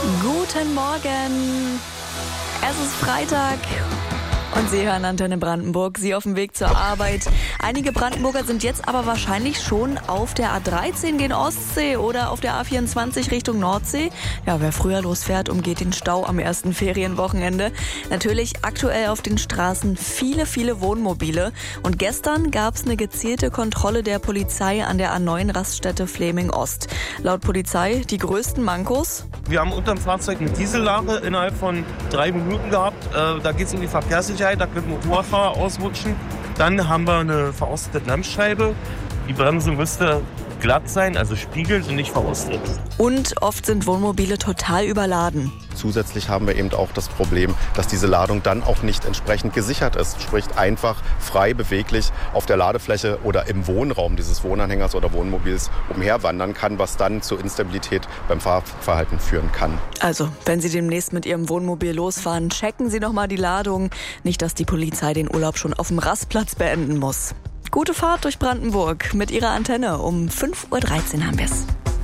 Guten Morgen. Es ist Freitag und Sie hören Antenne Brandenburg. Sie auf dem Weg zur Arbeit. Einige Brandenburger sind jetzt aber wahrscheinlich schon auf der A13 gen Ostsee oder auf der A24 Richtung Nordsee. Ja, wer früher losfährt, umgeht den Stau am ersten Ferienwochenende. Natürlich aktuell auf den Straßen viele Wohnmobile. Und gestern gab es eine gezielte Kontrolle der Polizei an der A9 Raststätte Fleming Ost. Laut Polizei die größten Mankos. Wir haben unterm Fahrzeug eine Diesellage innerhalb von 3 Minuten gehabt. Da geht es um die Verkehrssicherheit, da können Motorfahrer ausrutschen. Dann haben wir eine verrostete Lampscheibe. Die Bremse müsste glatt sein, also spiegelt und nicht verrostet. Und oft sind Wohnmobile total überladen. Zusätzlich haben wir eben auch das Problem, dass diese Ladung dann auch nicht entsprechend gesichert ist. Sprich einfach frei beweglich auf der Ladefläche oder im Wohnraum dieses Wohnanhängers oder Wohnmobils umherwandern kann, was dann zur Instabilität beim Fahrverhalten führen kann. Also, wenn Sie demnächst mit Ihrem Wohnmobil losfahren, checken Sie noch mal die Ladung. Nicht, dass die Polizei den Urlaub schon auf dem Rastplatz beenden muss. Gute Fahrt durch Brandenburg mit Ihrer Antenne. Um 5:13 Uhr haben wir es.